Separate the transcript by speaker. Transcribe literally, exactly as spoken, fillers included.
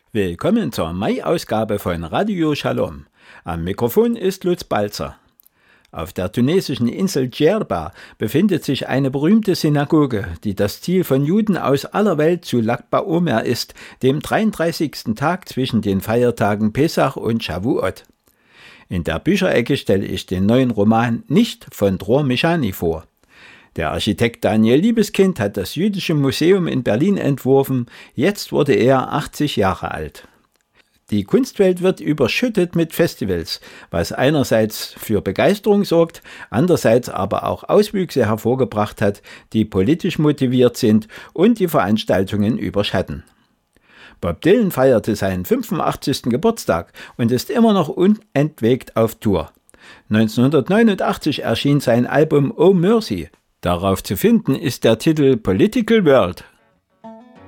Speaker 1: Willkommen zur Mai-Ausgabe von Radio Shalom. Am Mikrofon ist Lutz Balzer. Auf der tunesischen Insel Djerba befindet sich eine berühmte Synagoge, die das Ziel von Juden aus aller Welt zu Lag BaOmer ist, dem dreiunddreißigsten Tag zwischen den Feiertagen Pesach und Shavuot. In der Bücherecke stelle ich den neuen Roman Nicht von Dror Meshani vor. Der Architekt Daniel Liebeskind hat das Jüdische Museum in Berlin entworfen. Jetzt wurde er achtzig Jahre alt. Die Kunstwelt wird überschüttet mit Festivals, was einerseits für Begeisterung sorgt, andererseits aber auch Auswüchse hervorgebracht hat, die politisch motiviert sind und die Veranstaltungen überschatten. Bob Dylan feierte seinen fünfundachtzigsten Geburtstag und ist immer noch unentwegt auf Tour. neunzehnhundertneunundachtzig erschien sein Album Oh Mercy. Darauf zu finden ist der Titel Political World